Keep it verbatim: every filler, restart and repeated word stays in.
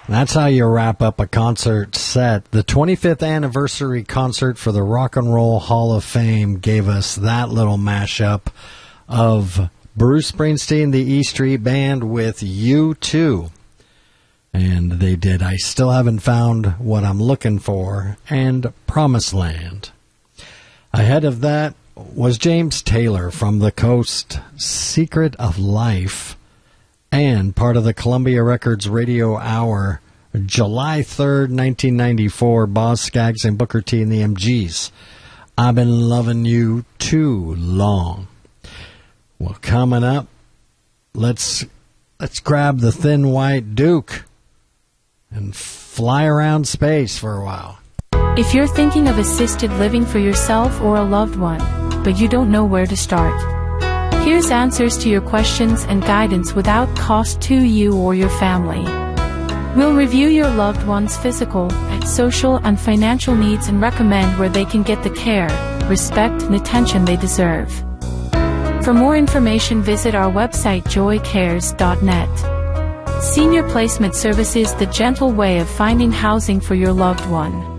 That's how you wrap up a concert set. The twenty-fifth anniversary concert for the Rock and Roll Hall of Fame gave us that little mashup of Bruce Springsteen, the E Street Band, with U two. And they did I Still Haven't Found What I'm Looking For and Promised Land. Ahead of that was James Taylor from The Coast, Secret of Life, and part of the Columbia Records Radio Hour, July third, nineteen ninety-four, Boz Scaggs and Booker T and the M Gs. I've Been Loving You Too Long. Well, coming up, let's let's grab the Thin White Duke and fly around space for a while. If you're thinking of assisted living for yourself or a loved one, but you don't know where to start, here's answers to your questions and guidance without cost to you or your family. We'll review your loved one's physical, social, and financial needs and recommend where they can get the care, respect, and attention they deserve. For more information, visit our website joy cares dot net. Senior Placement Services, the gentle way of finding housing for your loved one.